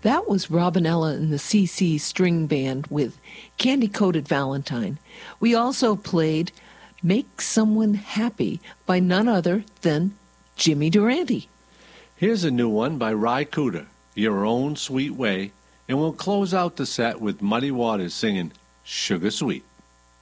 That was Robinella and the CC String Band with Candy Coated Valentine. We also played Make Someone Happy by none other than Jimmy Durante. Here's a new one by Ry Cooder, Your Own Sweet Way, and we'll close out the set with Muddy Waters singing Sugar Sweet.